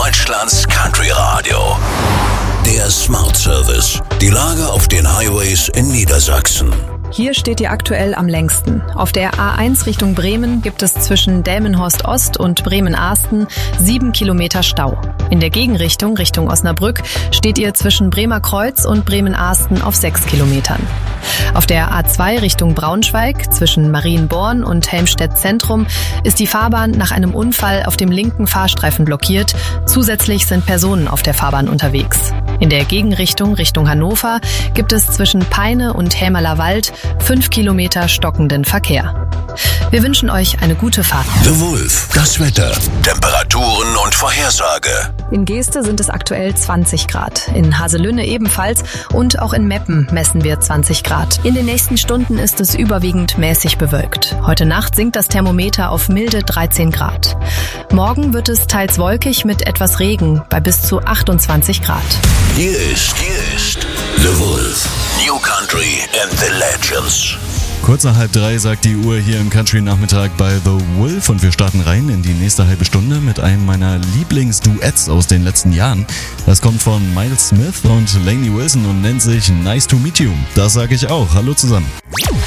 Deutschlands Country Radio. Der Smart Service. Die Lage auf den Highways in Niedersachsen. Hier steht ihr aktuell am längsten. Auf der A1 Richtung Bremen gibt es zwischen Delmenhorst Ost und Bremen-Ahsten 7 Kilometer Stau. In der Gegenrichtung, Richtung Osnabrück, steht ihr zwischen Bremer Kreuz und Bremen-Ahsten auf 6 Kilometern. Auf der A2 Richtung Braunschweig, zwischen Marienborn und Helmstedt Zentrum, ist die Fahrbahn nach einem Unfall auf dem linken Fahrstreifen blockiert. Zusätzlich sind Personen auf der Fahrbahn unterwegs. In der Gegenrichtung, Richtung Hannover, gibt es zwischen Peine und Hämerler Wald 5 Kilometer stockenden Verkehr. Wir wünschen euch eine gute Fahrt. The Wolf, das Wetter, Temperaturen und Vorhersage. In Geeste sind es aktuell 20 Grad, in Haselünne ebenfalls und auch in Meppen messen wir 20 Grad. In den nächsten Stunden ist es überwiegend mäßig bewölkt. Heute Nacht sinkt das Thermometer auf milde 13 Grad. Morgen wird es teils wolkig mit etwas Regen bei bis zu 28 Grad. Hier ist The Wolf, New Country and the Legends. Kurz nach 2:30 sagt die Uhr hier im Country-Nachmittag bei The Wolf und wir starten rein in die nächste halbe Stunde mit einem meiner Lieblingsduets aus den letzten Jahren. Das kommt von Miles Smith und Lainey Wilson und nennt sich Nice to Meet You. Das sage ich auch. Hallo zusammen.